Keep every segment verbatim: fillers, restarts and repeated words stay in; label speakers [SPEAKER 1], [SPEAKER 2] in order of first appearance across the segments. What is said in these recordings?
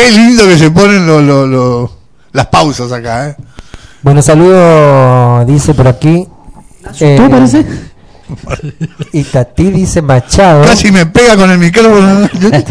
[SPEAKER 1] qué lindo que se ponen lo, lo, lo, las pausas acá, ¿eh?
[SPEAKER 2] Bueno, saludo, dice por aquí.
[SPEAKER 3] Eh, ¿Tú parece?
[SPEAKER 2] Y Tati dice Machado.
[SPEAKER 1] Casi me pega con el micrófono.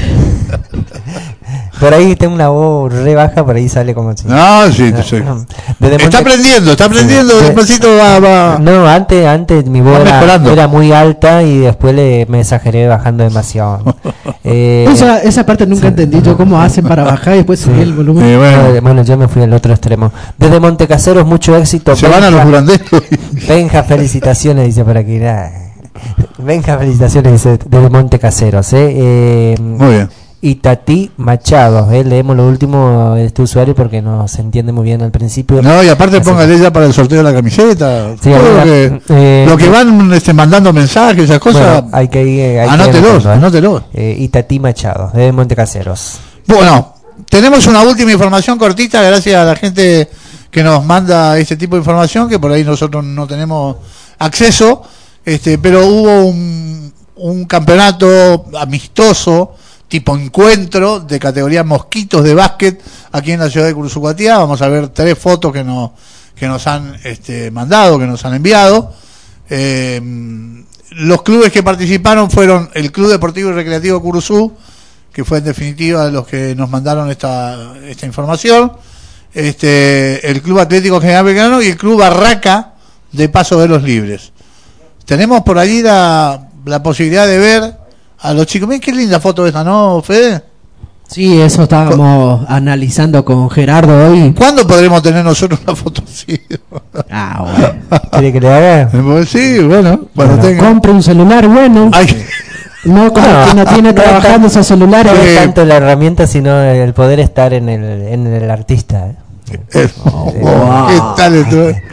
[SPEAKER 2] Por ahí tengo una voz re baja, por ahí sale como así.
[SPEAKER 1] No, sí, sí. Desde está aprendiendo, está aprendiendo, sí, despacito va, va.
[SPEAKER 2] No, antes, antes mi voz era, era muy alta y después le, me exageré bajando demasiado.
[SPEAKER 3] eh, esa, esa parte nunca sí, entendí yo cómo hacen para bajar y después subir sí, el volumen.
[SPEAKER 2] Eh, bueno. bueno, yo me fui al otro extremo. Desde Montecaseros, mucho éxito.
[SPEAKER 1] Se Benja, van a los holandeses.
[SPEAKER 2] Benja, felicitaciones, dice por aquí. Benja, felicitaciones, dice desde Montecaseros. Eh. Eh,
[SPEAKER 1] muy bien.
[SPEAKER 2] Y Tati Machado, eh, leemos lo último de este usuario porque no se entiende muy bien al principio.
[SPEAKER 1] No, y aparte póngale ya para el sorteo de la camiseta. Sí, todo lo, que, eh, lo que van este, mandando mensajes, esas cosas.
[SPEAKER 2] Bueno, hay que ir.
[SPEAKER 1] Anótelos, anótelos.
[SPEAKER 2] Eh, y Tati Machado, de Montecaseros.
[SPEAKER 1] Bueno, tenemos una última información cortita, gracias a la gente que nos manda este tipo de información, que por ahí nosotros no tenemos acceso, este, pero hubo un, un campeonato amistoso tipo encuentro de categoría mosquitos de básquet aquí en la ciudad de Cursucuatiá. Vamos a ver tres fotos que nos que nos han este, mandado, que nos han enviado. Eh, los clubes que participaron fueron el Club Deportivo y Recreativo Curuzú, que fue en definitiva de los que nos mandaron esta esta información, este el Club Atlético General Belgrano y el Club Barraca de Paso de los Libres. Tenemos por allí la, la posibilidad de ver a los chicos. Miren qué linda foto esta, ¿no, Fede?
[SPEAKER 3] Sí, eso estábamos ¿Cu- analizando con Gerardo hoy.
[SPEAKER 1] ¿Cuándo podremos tener nosotros una foto así?
[SPEAKER 2] Ah, bueno. ¿Quiere que le haga?
[SPEAKER 1] Sí, bueno, cuando
[SPEAKER 3] bueno,
[SPEAKER 1] tenga.
[SPEAKER 3] Compre un celular bueno. Ay. No como no, que no tiene no trabajando esos celulares.
[SPEAKER 2] No es tanto la herramienta, sino el poder estar en el, en el artista. ¿eh?
[SPEAKER 1] Eh, oh, oh, ¿qué tal esto?